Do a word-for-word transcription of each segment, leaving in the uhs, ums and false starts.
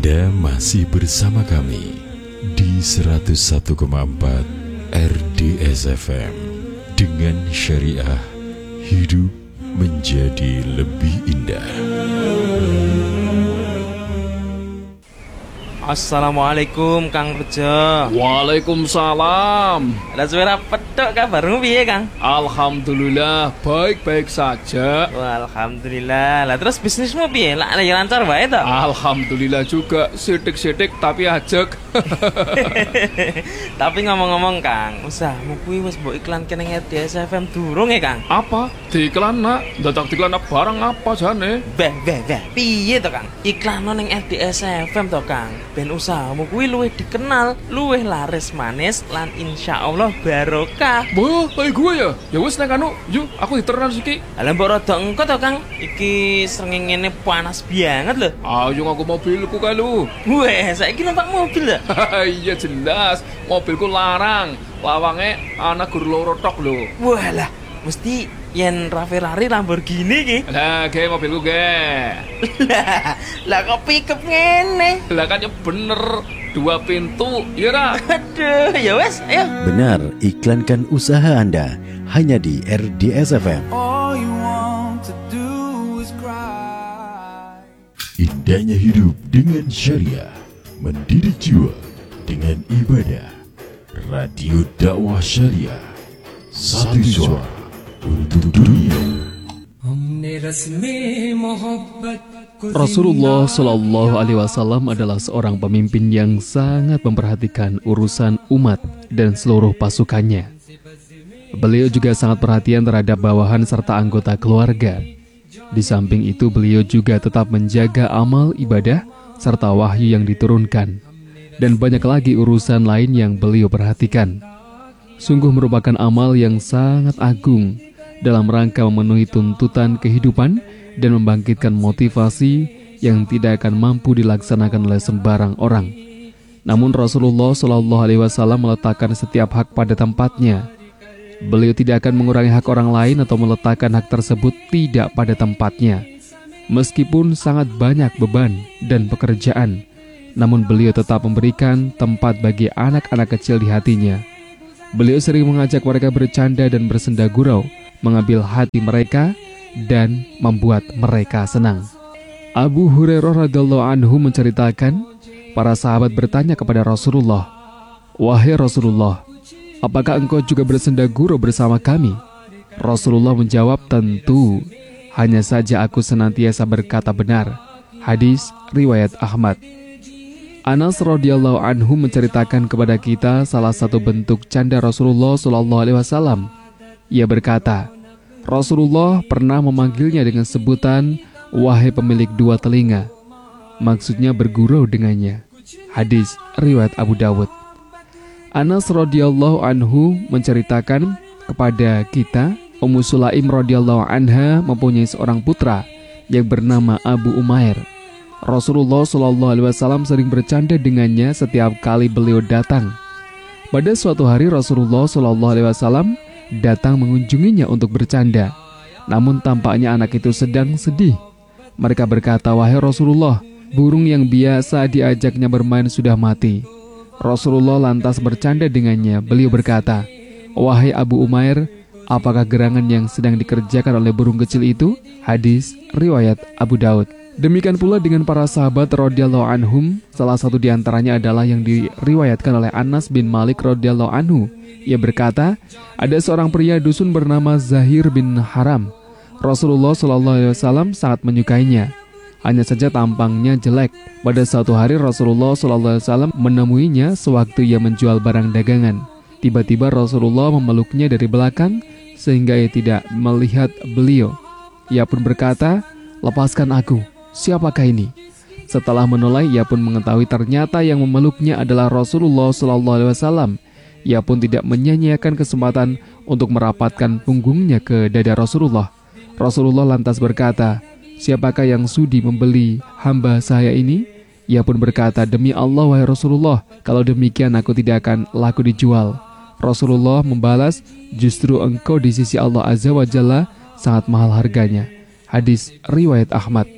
Anda masih bersama kami di seratus satu koma empat R D S F M. Dengan syariah, hidup menjadi lebih indah. Assalamualaikum Kang Bejo. Waalaikumsalam. Ada suara pedok kabarmu piye Kang? Alhamdulillah baik-baik saja. Wah, alhamdulillah. Lah terus bisnismu piye? Lah lagi lancar wae to? Alhamdulillah juga, sidik-sidik tapi ajek. Tapi ngomong-ngomong Kang, usahamu kuwi wis mbok iklanke ning R D S F M durung ya Kang? Apa? Diiklan nak? Dadak diiklan barang apa jane? Beh, beh, beh. Piye to Kang? Iklan ning R D S F M to Kang. Ben usahamu kuwi luwih dikenal, luwih laris manis lan insyaallah barokah. Wah, kayak gue ya? Ya wis nek anu, yuk aku diteran siki. Lah mbok rada engko to Kang. Iki srengenge panas banget lho. Ayo aku mobilku kalu. Weh, saiki numpak mobil lho. Iya jelas, mobilku larang. Lawange ana gur loro tok lho. Walah, mesti yen Ferrari Lamborghini ki. Lah, ge mobilku ge. Lah, lah kok pickup ngene? Lah kan ya bener, dua pintu, iya ra? Aduh, ya wes, ayo. Benar, iklankan usaha Anda hanya di R D S F M. Indahnya hidup dengan syariah, mendidik jiwa dengan ibadah. Radio dakwah syariah, satu suara untuk dunia. Rasulullah Shallallahu Alaihi Wasallam adalah seorang pemimpin yang sangat memperhatikan urusan umat dan seluruh pasukannya. Beliau juga sangat perhatian terhadap bawahan serta anggota keluarga. Di samping itu, beliau juga tetap menjaga amal ibadah serta wahyu yang diturunkan, dan banyak lagi urusan lain yang beliau perhatikan. Sungguh merupakan amal yang sangat agung dalam rangka memenuhi tuntutan kehidupan dan membangkitkan motivasi yang tidak akan mampu dilaksanakan oleh sembarang orang. Namun Rasulullah Shallallahu Alaihi Wasallam meletakkan setiap hak pada tempatnya. Beliau tidak akan mengurangi hak orang lain atau meletakkan hak tersebut tidak pada tempatnya. Meskipun sangat banyak beban dan pekerjaan, namun beliau tetap memberikan tempat bagi anak-anak kecil di hatinya. Beliau sering mengajak mereka bercanda dan bersenda gurau, mengambil hati mereka dan membuat mereka senang. Abu Hurairah radhiyallahu anhu menceritakan, para sahabat bertanya kepada Rasulullah, "Wahai Rasulullah, apakah engkau juga bersenda gurau bersama kami?" Rasulullah menjawab, "Tentu, hanya saja aku senantiasa berkata benar." Hadis riwayat Ahmad. Anas radhiyallahu anhu menceritakan kepada kita salah satu bentuk canda Rasulullah shallallahu alaihi wasallam. Ia berkata, Rasulullah pernah memanggilnya dengan sebutan "Wahai pemilik dua telinga." Maksudnya bergurau dengannya. Hadis riwayat Abu Dawud. Anas radhiyallahu anhu menceritakan kepada kita, Ummu Sulaim radhiyallahu anha mempunyai seorang putra yang bernama Abu Umair. Rasulullah shallallahu alaihi wasallam sering bercanda dengannya setiap kali beliau datang. Pada suatu hari Rasulullah shallallahu alaihi wasallam datang mengunjunginya untuk bercanda. Namun tampaknya anak itu sedang sedih. Mereka berkata, "Wahai Rasulullah, burung yang biasa diajaknya bermain sudah mati." Rasulullah lantas bercanda dengannya. Beliau berkata, "Wahai Abu Umair, apakah gerangan yang sedang dikerjakan oleh burung kecil itu?" Hadis riwayat Abu Daud. Demikian pula dengan para sahabat radhiyallahu anhum. Salah satu diantaranya adalah yang diriwayatkan oleh Anas bin Malik radhiyallahu anhu. Ia berkata, ada seorang pria dusun bernama Zahir bin Haram. Rasulullah shallallahu alaihi wasallam sangat menyukainya. Hanya saja tampangnya jelek. Pada suatu hari Rasulullah shallallahu alaihi wasallam menemuinya sewaktu ia menjual barang dagangan. Tiba-tiba Rasulullah memeluknya dari belakang sehingga ia tidak melihat beliau. Ia pun berkata, "Lepaskan aku. Siapakah ini?" Setelah menoleh, ia pun mengetahui ternyata yang memeluknya adalah Rasulullah shallallahu alaihi wasallam. Ia pun tidak menyia-nyiakan kesempatan untuk merapatkan punggungnya ke dada Rasulullah. Rasulullah lantas berkata, "Siapakah yang sudi membeli hamba saya ini?" Ia pun berkata, "Demi Allah, wahai Rasulullah, kalau demikian aku tidak akan laku dijual." Rasulullah membalas, "Justru engkau di sisi Allah Azza wa Jalla sangat mahal harganya." Hadis riwayat Ahmad.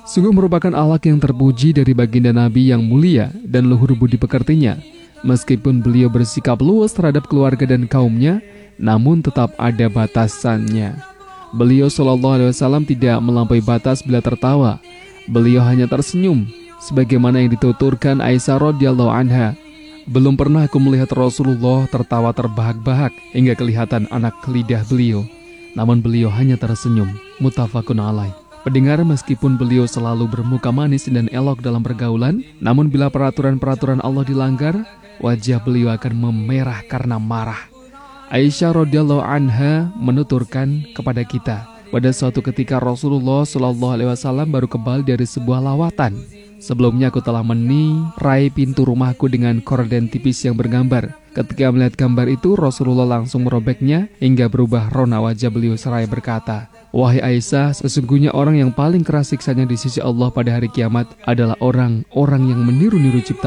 Sungguh merupakan akhlak yang terpuji dari baginda Nabi yang mulia dan luhur budi pekertinya. Meskipun beliau bersikap luas terhadap keluarga dan kaumnya, namun tetap ada batasannya. Beliau shallallahu alaihi wasallam tidak melampaui batas bila tertawa. Beliau hanya tersenyum, sebagaimana yang dituturkan Aisyah radhiyallahu anha. Belum pernah aku melihat Rasulullah tertawa terbahak-bahak hingga kelihatan anak lidah beliau. Namun beliau hanya tersenyum. Muttafaqun alaih. Pendengar, meskipun beliau selalu bermuka manis dan elok dalam pergaulan, namun bila peraturan-peraturan Allah dilanggar, wajah beliau akan memerah karena marah. Aisyah radhiyallahu anha menuturkan kepada kita, pada suatu ketika Rasulullah shallallahu alaihi wasallam baru kembali dari sebuah lawatan. Sebelumnya aku telah menirai pintu rumahku dengan korden tipis yang bergambar. Ketika melihat gambar itu, Rasulullah langsung merobeknya hingga berubah rona wajah beliau seraya berkata, "Wahai Aisyah, sesungguhnya orang yang paling keras siksanya di sisi Allah pada hari kiamat adalah orang-orang yang meniru-niru ciptaan